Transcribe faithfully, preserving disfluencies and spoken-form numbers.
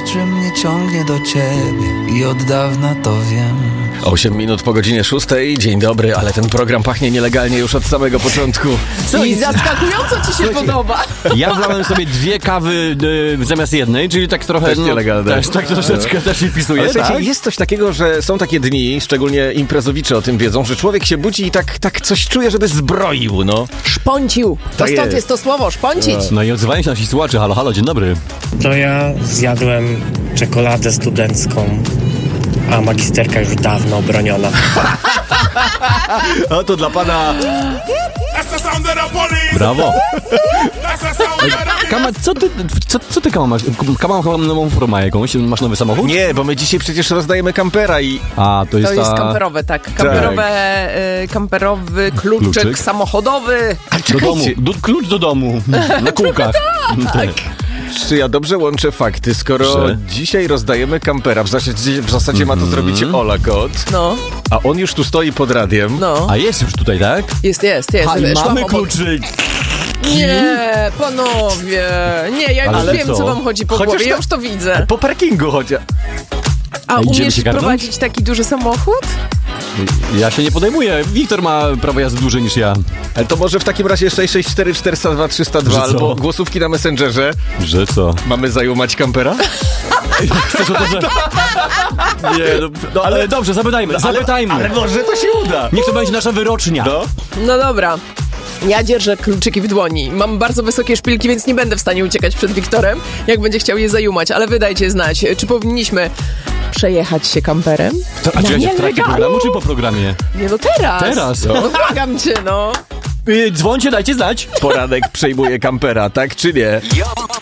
że mnie ciągnie do ciebie i od dawna to wiem. osiem minut po godzinie szóstej. Dzień dobry, ale ten program pachnie nielegalnie już od samego początku. Co, i zaskakująco ci się podoba. Ja wlałem sobie dwie kawy y, zamiast jednej, czyli tak trochę... Też nielegalne. Też, tak troszeczkę też się wpisuje, Ale tak? słuchajcie, jest coś takiego, że są takie dni, szczególnie imprezowicze o tym wiedzą, że człowiek się budzi i tak, tak coś czuje, żeby zbroił, no. Szponcił. To Tak stąd jest. jest to słowo, szponcić. No i odzywają się nasi słuchacze. Halo, halo, dzień dobry. To ja zjadłem czekoladę studencką, a magisterka już dawno obroniona. A to dla pana... Brawo. Kama, co ty, co, co ty Kama masz? Kama ma nową formę jakąś? Masz nowy samochód? Nie, bo my dzisiaj przecież rozdajemy kampera i... A, to jest To jest ta... kamperowe, tak. Kamperowe, y, kamperowy kluczyk, Kluczyk. samochodowy. Do domu. Do, klucz do domu. Na kółkach. Tak. Czy ja dobrze łączę fakty, skoro Że? dzisiaj rozdajemy kampera, w zasadzie, w zasadzie ma to zrobić Ola Kot, No, a on już tu stoi pod radiem. no. A jest już tutaj, tak? Jest, jest, jest. A, i Szłam mamy obok. kluczyk. Nie, panowie. Nie, ja już Ale wiem, co? co wam chodzi po Chociaż głowie. Ja to- już to widzę. Po parkingu chociaż. A A idziemy umiesz się garnąć? prowadzić taki duży samochód? Ja się nie podejmuję. Wiktor ma prawo jazdy dłużej niż ja. Ale to może w takim razie sześć sześć cztery cztery zero dwa trzysta dwa Że co? albo głosówki na Messengerze. Że co? Mamy zajumać kampera? Chcesz o to, że... Nie, no, no ale dobrze, zapytajmy, zapytajmy. Ale może to się uda. Niech to będzie nasza wyrocznia. No. No dobra. Ja dzierżę kluczyki w dłoni. Mam bardzo wysokie szpilki, więc nie będę w stanie uciekać przed Wiktorem, jak będzie chciał je zajumać. Ale wy dajcie znać, czy powinniśmy przejechać się kamperem? To, a Na czy ja się w trakcie nielegalu? programu, czy po programie? Nie, no teraz. Teraz. No błagam cię, no. Yy, dzwońcie, dajcie znać. Poranek przejmuje kampera, tak czy nie?